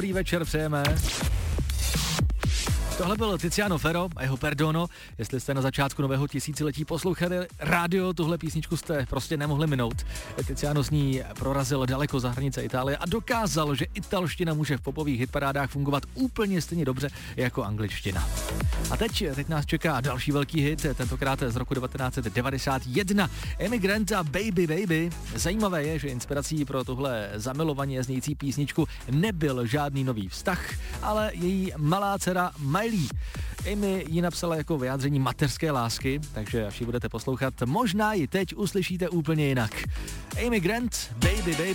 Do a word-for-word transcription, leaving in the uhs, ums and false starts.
Dobrý večer přejeme. Tohle byl Tiziano Ferro a jeho Perdono. Jestli jste na začátku nového tisíciletí poslouchali rádio, tuhle písničku jste prostě nemohli minout. Tiziano s ní prorazil daleko za hranice Itálie a dokázal, že italština může v popových hitparádách fungovat úplně stejně dobře jako angličtina. A teď, teď nás čeká další velký hit, tentokrát z roku devatenáct set devadesát jedna. Emigrant a Baby Baby. Zajímavé je, že inspirací pro tuhle zamilovaně znějící písničku nebyl žádný nový vztah, ale její malá dcera Miley. Amy ji napsala jako vyjádření mateřské lásky, takže až ji budete poslouchat, možná ji teď uslyšíte úplně jinak. Amy Grant, Baby Baby.